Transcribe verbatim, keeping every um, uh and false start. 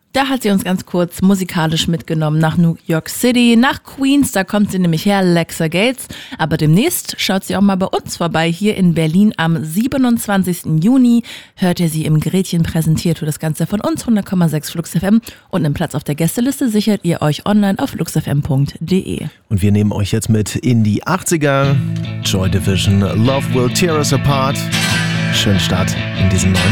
Da hat sie uns ganz kurz musikalisch mitgenommen nach New York City, nach Queens, da kommt sie nämlich her, Lexa Gates. Aber demnächst schaut sie auch mal bei uns vorbei, hier in Berlin am siebenundzwanzigsten Juni. Hört ihr sie im Gretchen präsentiert für das Ganze von uns, hundert Komma sechs Flux F M. Und einen Platz auf der Gästeliste sichert ihr euch online auf flux f m punkt d e. Und wir nehmen euch jetzt mit in die achtziger. Joy Division, Love Will Tear Us Apart. Schönen Start in diesem neuen